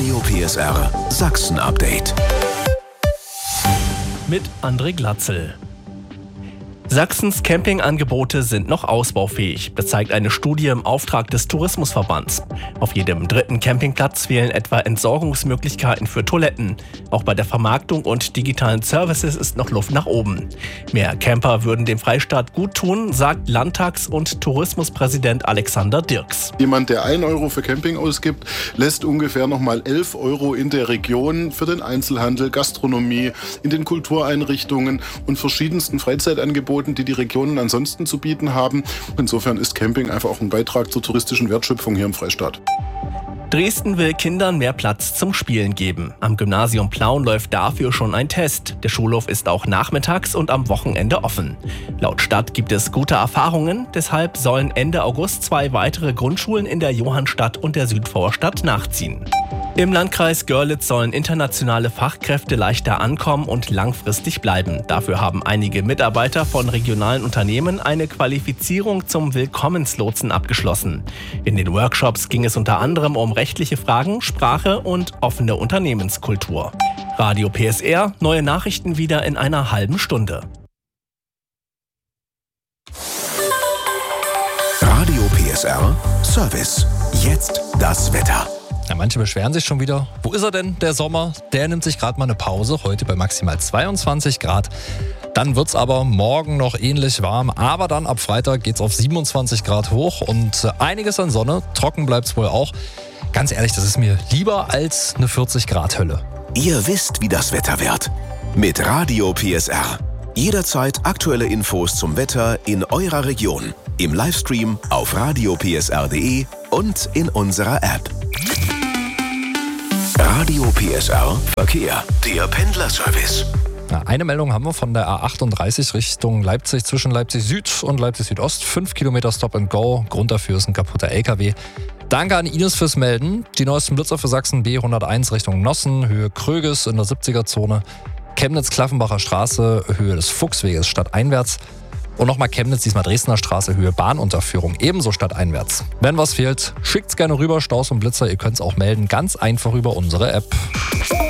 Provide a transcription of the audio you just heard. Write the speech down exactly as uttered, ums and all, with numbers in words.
Radio P S R Sachsen Update. Mit André Glatzel. Sachsens Campingangebote sind noch ausbaufähig. Das zeigt eine Studie im Auftrag des Tourismusverbands. Auf jedem dritten Campingplatz fehlen etwa Entsorgungsmöglichkeiten für Toiletten. Auch bei der Vermarktung und digitalen Services ist noch Luft nach oben. Mehr Camper würden dem Freistaat gut tun, sagt Landtags- und Tourismuspräsident Alexander Dirks. Jemand, der ein Euro für Camping ausgibt, lässt ungefähr nochmal elf Euro in der Region für den Einzelhandel, Gastronomie, in den Kultureinrichtungen und verschiedensten Freizeitangeboten, die die Regionen ansonsten zu bieten haben. Insofern ist Camping einfach auch ein Beitrag zur touristischen Wertschöpfung hier im Freistaat. Dresden will Kindern mehr Platz zum Spielen geben. Am Gymnasium Plauen läuft dafür schon ein Test. Der Schulhof ist auch nachmittags und am Wochenende offen. Laut Stadt gibt es gute Erfahrungen, deshalb sollen Ende August zwei weitere Grundschulen in der Johannstadt und der Südvorstadt nachziehen. Im Landkreis Görlitz sollen internationale Fachkräfte leichter ankommen und langfristig bleiben. Dafür haben einige Mitarbeiter von regionalen Unternehmen eine Qualifizierung zum Willkommenslotsen abgeschlossen. In den Workshops ging es unter anderem um rechtliche Fragen, Sprache und offene Unternehmenskultur. Radio P S R, neue Nachrichten wieder in einer halben Stunde. Radio P S R Service. Jetzt das Wetter. Ja, manche beschweren sich schon wieder. Wo ist er denn, der Sommer? Der nimmt sich gerade mal eine Pause, heute bei maximal zweiundzwanzig Grad. Dann wird es aber morgen noch ähnlich warm, aber dann ab Freitag geht es auf siebenundzwanzig Grad hoch und einiges an Sonne. Trocken bleibt es wohl auch. Ganz ehrlich, das ist mir lieber als eine vierzig Grad Hölle. Ihr wisst, wie das Wetter wird. Mit Radio P S R. Jederzeit aktuelle Infos zum Wetter in eurer Region. Im Livestream auf radio p s r punkt d e und in unserer App. Radio P S R Verkehr, der Pendlerservice. Ja, eine Meldung haben wir von der A achtunddreißig Richtung Leipzig zwischen Leipzig Süd und Leipzig Südost. Fünf Kilometer Stop and Go. Grund dafür ist ein kaputter L K W. Danke an Ines fürs Melden. Die neuesten Blitzer für Sachsen B hunderteins Richtung Nossen, Höhe Kröges in der siebziger-Zone. Chemnitz-Klaffenbacher Straße, Höhe des Fuchsweges stadteinwärts. Und nochmal Chemnitz, diesmal Dresdner Straße, Höhe Bahnunterführung, ebenso stadteinwärts. Wenn was fehlt, schickt's gerne rüber, Staus und Blitzer, ihr könnt's auch melden, ganz einfach über unsere App.